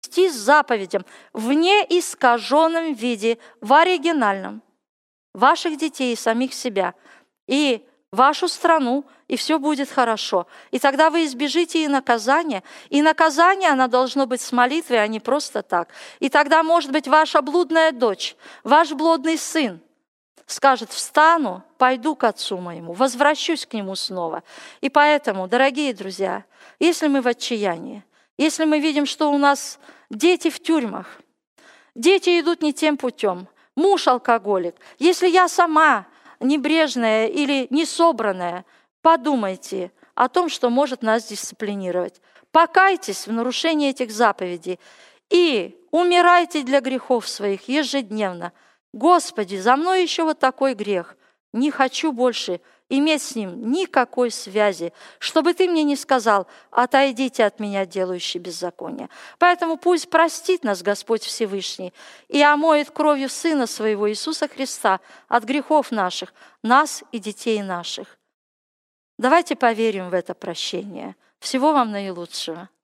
заповедям в неискаженном виде, в оригинальном, ваших детей и самих себя, и вашу страну, и все будет хорошо. И тогда вы избежите и наказания оно должно быть с молитвой, а не просто так. И тогда, может быть, ваша блудная дочь, ваш блудный сын скажет: встану, пойду к отцу моему, возвращусь к нему снова. И поэтому, дорогие друзья, если мы в отчаянии, если мы видим, что у нас дети в тюрьмах, дети идут не тем путем, муж алкоголик, если я сама небрежная или несобранная, подумайте о том, что может нас дисциплинировать. Покайтесь в нарушении этих заповедей и умирайте для грехов своих ежедневно. Господи, за мной еще вот такой грех. Не хочу больше иметь с ним никакой связи, чтобы ты мне не сказал: отойдите от меня, делающие беззаконие. Поэтому пусть простит нас Господь Всевышний и омоет кровью Сына Своего Иисуса Христа от грехов наших, нас и детей наших. Давайте поверим в это прощение. Всего вам наилучшего.